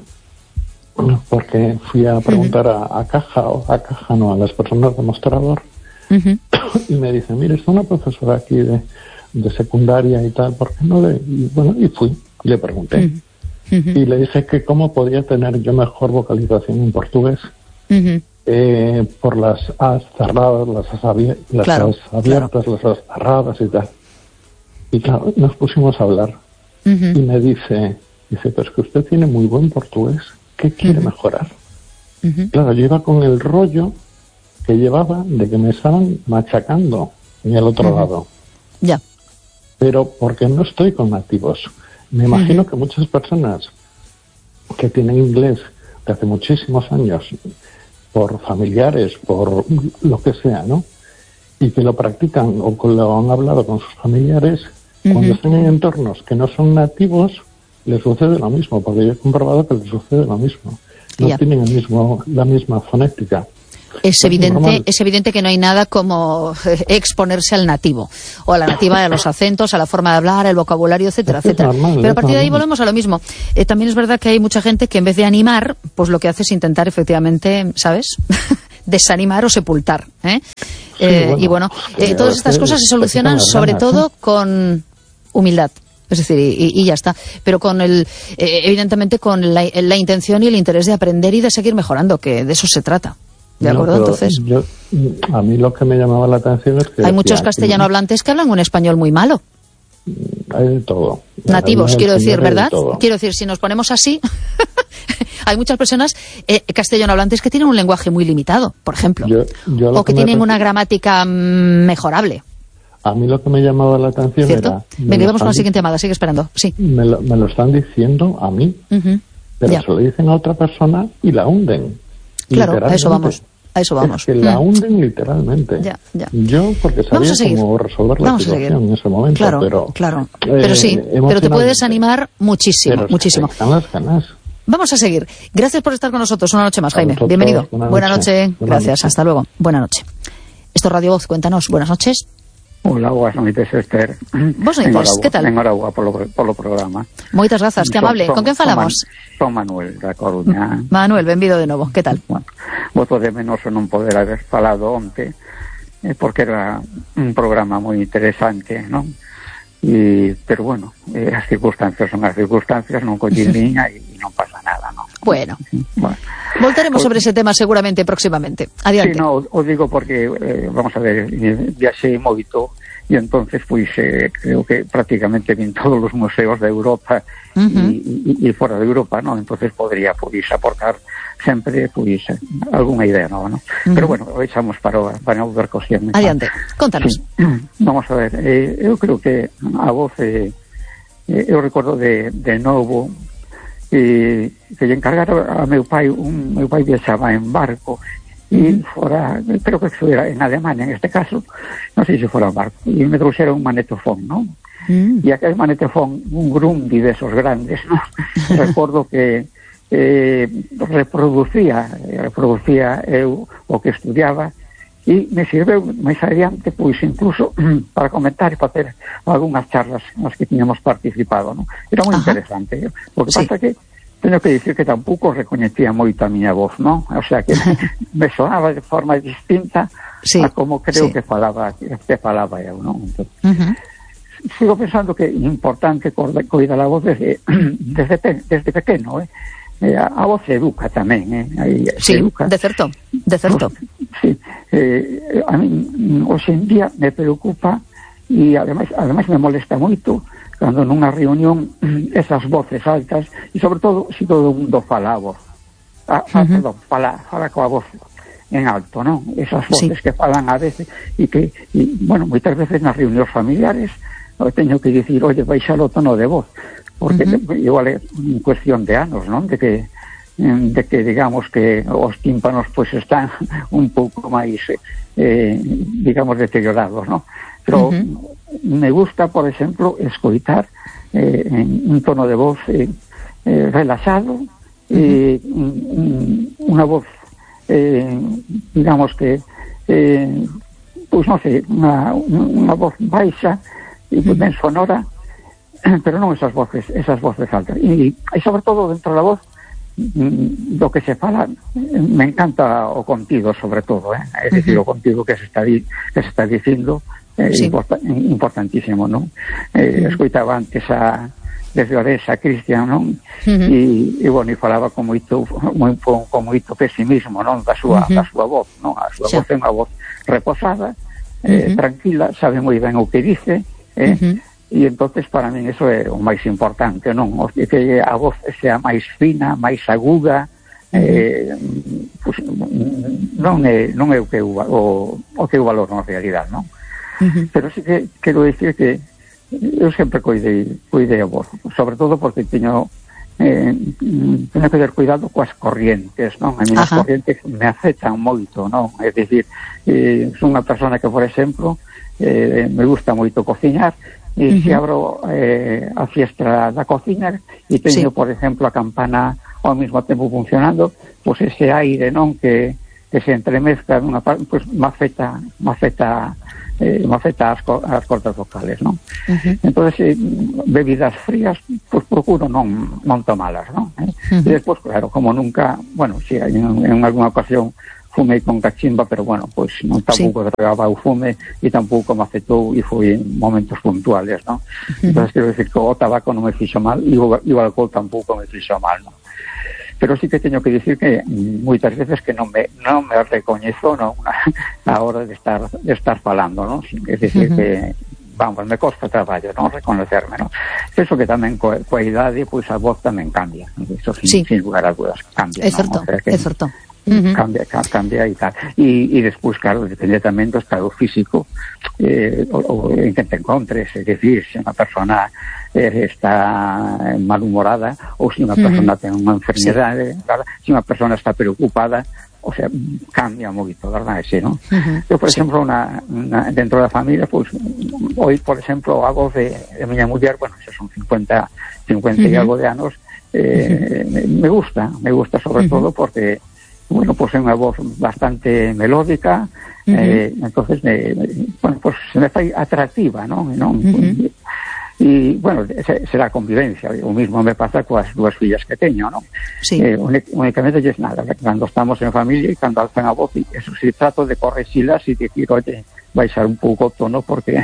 porque fui a preguntar uh-huh. a, a caja, o a caja no, a las personas de mostrador uh-huh. y me dice, mire, está una profesora aquí de, de secundaria y tal, ¿por qué no le...? Y bueno, y fui. Y le pregunté. Uh-huh. Y le dije que cómo podía tener yo mejor vocalización en portugués. Uh-huh. Eh, por las as cerradas, las as, abier- las claro, as abiertas, claro. las as cerradas y tal. Y claro, nos pusimos a hablar. Uh-huh. Y me dice, dice, pero es que usted tiene muy buen portugués. ¿Qué quiere uh-huh. mejorar? Uh-huh. Claro, yo iba con el rollo que llevaba de que me estaban machacando en el otro uh-huh. lado. Ya. Pero porque no estoy con nativos. Me imagino uh-huh. que muchas personas que tienen inglés de hace muchísimos años, por familiares, por lo que sea, ¿no? Y que lo practican o que lo han hablado con sus familiares, uh-huh. cuando están en entornos que no son nativos, les sucede lo mismo, porque yo he comprobado que les sucede lo mismo. No yeah. tienen el mismo, la misma fonética. Es evidente, es evidente que no hay nada como exponerse al nativo, o a la nativa, a los acentos, a la forma de hablar, el vocabulario, etcétera, es etcétera. Normal, Pero a partir de ahí volvemos a lo mismo. Eh, también es verdad que hay mucha gente que en vez de animar, pues lo que hace es intentar efectivamente, ¿sabes? desanimar o sepultar, ¿eh? Eh, bueno, y bueno, eh, todas estas cosas se solucionan sobre ganas, todo ¿eh? con humildad. Es decir, y, y ya está. Pero con el, eh, evidentemente con la, la intención y el interés de aprender y de seguir mejorando, que de eso se trata. ¿De no, acuerdo? Entonces, yo, a mí lo que me llamaba la atención es que... Hay muchos castellano hablantes que hablan un español muy malo. Hay de todo. Nativos, quiero decir, ¿verdad? Quiero decir, si nos ponemos así, hay muchas personas eh, castellano hablantes que tienen un lenguaje muy limitado, por ejemplo. Yo, yo o que, que tienen una gramática mejorable. A mí lo que me llamaba la atención ¿Cierto? era... Venga, vamos con la siguiente llamada, sigue esperando. Sí. Me lo, me lo están diciendo a mí, uh-huh. pero ya. se lo dicen a otra persona y la hunden. Claro, a eso vamos. A eso vamos. Es que la hunden literalmente. Ya, ya. Yo, porque sabía cómo resolver la vamos situación en ese momento, claro, pero... Claro, pero eh, sí, pero te puedes animar muchísimo, pero muchísimo. Están las ganas. Vamos a seguir. Gracias por estar con nosotros una noche más, Jaime. Nosotros, bienvenido. Buena, buena noche. noche. Gracias, noche. hasta luego. Buena noche. Esto es Radio Voz, cuéntanos. Buenas noches. Hola, buenas noches, Esther. Vos noites, que tal? Enhorabuena polo, polo programa. Moitas grazas, que amable. Son, Con quen falamos? Son Manuel, da Coruña. Manuel, benvido de novo, que tal? Bueno, voto de menos o non poder haber falado onte, eh, porque era un programa moi interesante, non? E, pero bueno, eh, as circunstancias son as circunstancias, non collín liña e non pasa nada, non? Bueno, bueno. voltaremos sobre ese tema seguramente próximamente. Adiante. Sí, no, o digo porque, eh, vamos a ver, viaxei moito e entonces, pois, eh, creo que prácticamente vin todos os museos de Europa uh-huh. e, e, e fora de Europa, non? Entonces podría, pois, aportar sempre, pois, algunha idea nova, non? Uh-huh. Pero bueno, deixamos para, para non ver cuestión. Adiante, contanos. Sí. Vamos a ver, eh, eu creo que a voz, eh, eh, eu recordo de, de novo, e que lle encargara a meu pai, un meu pai viaxaba en barco e fora, creo que era en Alemania en este caso, non sei se fora en barco, e me trouxera un manetofón, non? Mm. E aquel manetofón, un Grundy de esos grandes, non? Recordo que eh, reproducía reproducía eu o que estudiaba e me sirveu máis adiante, pois incluso para comentar e facer algunhas charlas nas que tiñamos participado, non? Era moi Ajá. interesante. O que sí. pasa que teño que dicir que tampouco recoñecía moito a miña voz, non? O sea que me sonaba de forma distinta sí. a como creo sí. que falaba que falaba eu, non? Entón, uh-huh. sigo pensando que é importante coidar a voz desde, desde, desde pequeno, eh? Eh, a, a voz educa tamén, eh? Aí, sí, educa. de certo, de certo. Sí, eh, a mí hoxe en día me preocupa e ademais, ademais me molesta moito cando nunha reunión esas voces altas e sobre todo se todo o mundo fala a voz a, a, uh-huh. perdón, fala, fala coa voz en alto, non? Esas voces sí. que falan a veces e que, e, bueno, moitas veces nas reunións familiares teño que dicir, oye, baixa o tono de voz porque uh-huh. igual é cuestión de anos, non? De que de que digamos que os tímpanos pois pues, están un pouco máis eh, digamos deteriorados, non? Pero uh-huh. me gusta, por exemplo, escoitar eh, en un tono de voz eh, eh, relaxado uh-huh. eh, unha voz eh, digamos que eh, pois non sei, unha, unha voz baixa e uh-huh. ben sonora, pero non esas voces, esas voces altas. E, e sobre todo dentro da voz do que se fala, me encanta o contido sobre todo, eh? É dicir, uh-huh. o contido que se está di, que se está dicindo é sí. importa, importantísimo, non? Eh, uh-huh. escoitaba antes a desde Oresa, Cristian, non? Uh-huh. E, e bueno, e falaba con moito moi, con, con moito pesimismo, non? Da súa, uh-huh. da súa voz, non? A súa sí. voz é unha voz reposada, eh, uh-huh. tranquila, sabe moi ben o que dice, eh? Uh-huh. E entonces para min eso é o máis importante, non? O que a voz sea máis fina, máis aguda, eh, pues, non é non é o que eu, o, o que eu valoro na realidade, non? Uh-huh. Pero sí que quero dicir que eu sempre cuidei, cuidei a voz, sobre todo porque teño eh, teño que ter cuidado coas corrientes, non? A miñas uh-huh. corrientes me afectan moito, non? É dicir, eh, son unha persona que, por exemplo, eh, me gusta moito cociñar. E uh-huh. se abro eh, a fiestra da cociña e teño, sí. por exemplo, a campana ao mesmo tempo funcionando, pois pues ese aire, non, que, que se entremezcla nunha parte, pois pues, me afecta, me afecta, eh, me afecta as, as cordas vocales, non? Uh-huh. Entonces, eh, bebidas frías, pois pues, procuro non, non tomalas, non? Eh? Uh-huh. E despois, claro, como nunca, bueno, si en, en alguna ocasión fumei con cachimba, pero bueno, pois pues, non tampouco sí. Dragaba o fume e tampouco me afectou e foi en momentos puntuales, non? Uh-huh. Entón, quero decir que o tabaco non me fixo mal e o, e o alcohol tampouco me fixo mal, non? Pero sí que teño que dicir que moitas veces que non me non me recoñezo, non, a hora de estar de estar falando, non? É dicir uh-huh. que vamos, me costa traballo, non reconocerme, non? Eso que tamén coa, coa idade, pois a voz tamén cambia, eso sin, sí. sin lugar a dudas cambia, é certo, o sea que é certo. Uh-huh. cambia, cambia e tal e, e despois, claro, depende tamén do estado físico eh, o, o en que te encontres, é dicir, se unha persona eh, está malhumorada ou se unha persona uh-huh. ten unha enfermedade, sí. Claro, se unha persona está preocupada, o sea, cambia moito, verdad, ese, ¿no? Uh-huh. Eu, por sí. exemplo, una, una, dentro da familia, pues, hoy, por exemplo, a voz de, de miña muller, bueno, xa son cincuenta, cincuenta uh-huh. e algo de anos, eh, uh-huh. me, me gusta, me gusta sobre uh-huh. todo porque, bueno, pues é unha voz bastante melódica, uh-huh. eh, entonces, me, bueno, pues se me fai atractiva, ¿no? ¿no? Uh-huh. E, bueno, será convivencia. O mismo me pasa coas dúas fillas que teño, non? Sí. Eh, únicamente es nada, cando estamos en familia e cando alzan a voz, e eso sí, trato de correxilas e dicir, oye, baixar un pouco o tono porque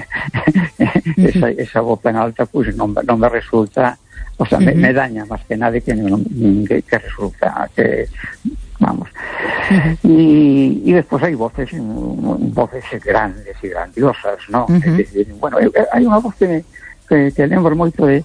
esa, esa voz tan alta, pues non, non me resulta, o sea, uh-huh. me, me daña máis que nada que, que, que resulta que vamos. Uh-huh. Y, y después hay voces voces grandes y grandiosas, ¿no? Uh-huh. Es decir, bueno, hai unha voz que que, que lembro moito de,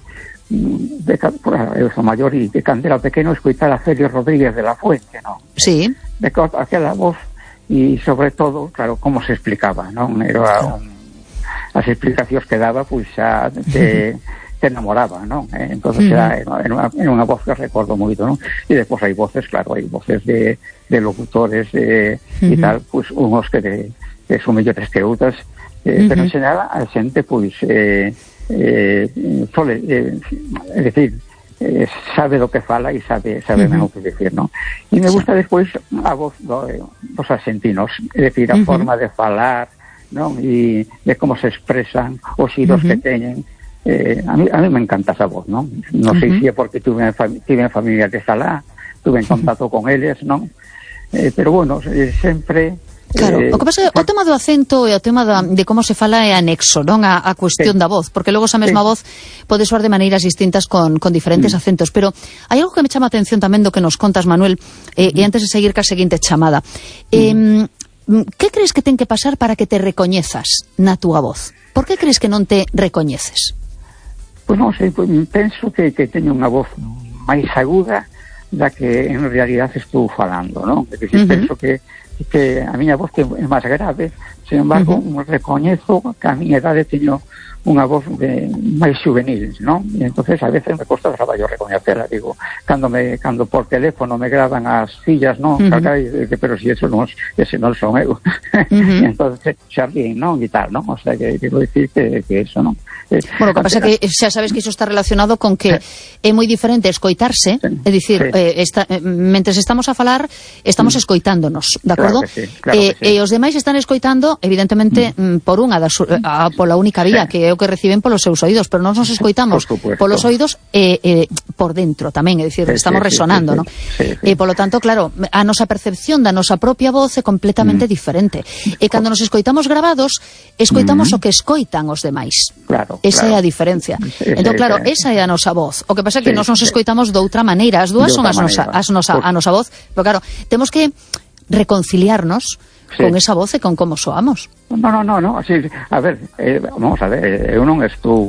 de, de eu sou maior e de cando era pequeno escoitar a Félix Rodríguez de la Fuente, ¿no? Sí. De aquela voz e sobre todo, claro, como se explicaba, non? Era un, as explicacións que daba, pois xa te, te enamoraba, non? Eh, entonces era, era, unha, era unha voz que recordo moito, non? E despois hai voces, claro, hai voces de, de locutores eh, e tal, pois unhos que, de, que son mellores que outras, eh, pero en xeral a xente, pois eh, eh, sole, eh, é dicir, eh, sabe do que fala e sabe sabe uh-huh. o que decir, non? E me gusta despois a voz do, dos argentinos, é dicir, a uh-huh. forma de falar, non? E de como se expresan, os xiros uh-huh. que teñen. Eh, a mí a mí me encanta esa voz, non? Non uh-huh. sei se é porque tuve en fami- tive en familia de Salá, tuve en contacto uh-huh. con eles, non? Eh, pero bueno, eh, sempre Claro, eh, o que pasa é o tema do acento e o tema da, de como se fala é anexo, non a, a cuestión sí. da voz, porque logo esa mesma sí. voz pode soar de maneiras distintas con, con diferentes mm. acentos, pero hai algo que me chama a atención tamén do que nos contas, Manuel, eh, mm. e antes de seguir ca seguinte chamada. Eh, mm. que crees que ten que pasar para que te recoñezas na túa voz? Por que crees que non te recoñeces? Pois non sei, pues, penso que, que teño unha voz máis aguda da que en realidade estou falando, non? É dicir, uh-huh. penso que que a miña voz que é máis grave, sin embargo, uh-huh. recoñezo que a miña idade teño unha voz de, máis juvenil, non? E entonces a veces me costa traballo recoñecela, digo, cando me cando por teléfono me graban as fillas, non? Uh-huh. Carai, pero si eso non, ese non son eu. Uh-huh. E entonces xa ríen, non? E tal, non? O sea, que quero dicir que, que eso, non? Eh, bueno, o que pasa que xa sabes que iso está relacionado con que sí. é moi diferente escoitarse, sí. é dicir, sí. eh, esta, eh, mentres estamos a falar, estamos mm. escoitándonos, de acordo? Claro que sí, claro eh, que sí. E os demais están escoitando, evidentemente, mm. por unha das, a, pola única vía, sí. que é o que reciben polos seus oídos, pero nós nos escoitamos por polos oídos e eh, eh, por dentro tamén, é dicir, sí, estamos sí, resonando, sí, sí, ¿no? Sí, sí. E polo tanto, claro, a nosa percepción da nosa propia voz é completamente mm. diferente. E cando nos escoitamos grabados, escoitamos mm. o que escoitan os demais. Claro. Esa claro. é a diferencia. Sí, entón, sí, claro, sí. esa é a nosa voz. O que pasa é que sí, nós nos sí. escoitamos de outra maneira. As dúas son as nosa, as nosa, a nosa voz. Pero claro, temos que reconciliarnos sí. con esa voz e con como soamos. No, no, no, no. Sí, a ver, eh, vamos a ver, eu non estou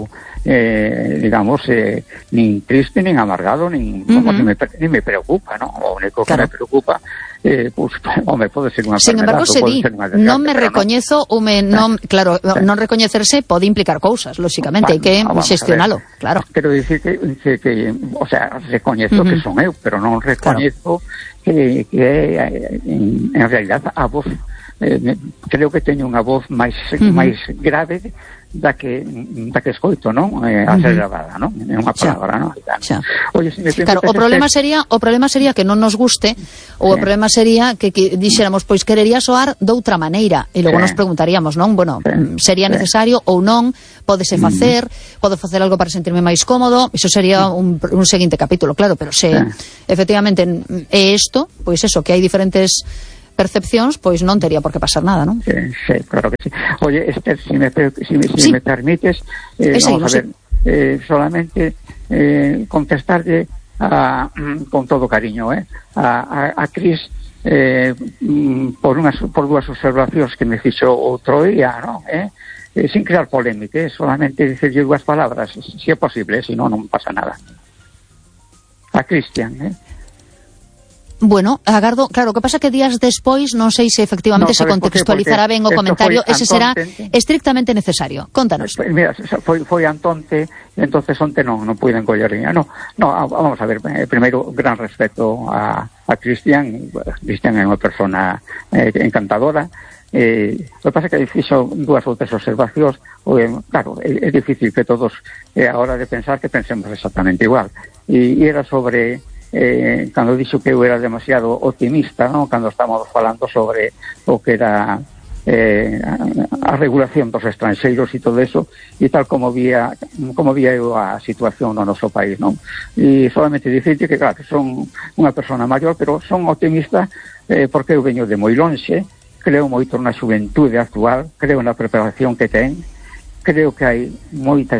eh, digamos, eh, nin triste, nin amargado, nin, uh-huh. como, ni, me, ni me preocupa, ¿no? O único que claro. me preocupa eh, pues, home, pode ser unha sin embargo, se di, non me recoñezo ou me, non, claro, sí. non recoñecerse pode implicar cousas, lóxicamente, hai que xestionalo, claro. Quero dicir que, que, que o sea, recoñezo uh-huh. que son eu, pero non recoñezo claro. que, que en, en realidad a voz eh, creo que teño unha voz máis uh-huh. máis grave da que da que escoito, non? Eh, a ser gravada, non? É unha palabra, non? Oye, si me claro, o problema este... sería, o problema sería que non nos guste, ou sí. o problema sería que, que dixéramos, pois querería soar doutra maneira, e logo sí. nos preguntaríamos, non? Bueno, sí. sería necesario ou non, pódese facer, mm. podo facer algo para sentirme máis cómodo, iso sería un, un seguinte capítulo, claro, pero se sí. efectivamente é isto, pois eso, que hai diferentes percepcións, pois non tería por que pasar nada, non? Sí, sí, claro que sí. Oye, Esther, si me, si me, si sí. me permites, eh, vamos a ver, sí. eh, solamente eh, contestarle a, con todo cariño, eh, a, a, a Cris, eh, por unhas por dúas observacións que me fixo outro día, non? Eh? Eh, sin crear polémica, eh? Solamente dicirlle dúas palabras, se é posible, se non, non pasa nada. A Cristian, eh? Bueno, agardo, claro, o que pasa que días despois non sei se efectivamente no, se contextualizará ben o comentario, ese será estrictamente necesario. Contanos. Pues mira, foi, foi Antonte, e entonces onte non, non puiden coller niña. No, no, vamos a ver, eh, primeiro, gran respeto a, a Cristian. Cristian é unha persona eh, encantadora. Eh, o que pasa que fixo dúas ou tres observacións, eh, claro, é, é difícil que todos eh, a hora de pensar que pensemos exactamente igual. E, e era sobre eh, cando dixo que eu era demasiado optimista, ¿no? Cando estábamos falando sobre o que era eh, a, a regulación dos estranxeiros e todo eso, e tal como vía como vía eu a situación no noso país, non? E solamente dicirte que, claro, son unha persona maior, pero son optimista eh, porque eu veño de moi lonxe, creo moito na xuventude actual, creo na preparación que ten, creo que hai moita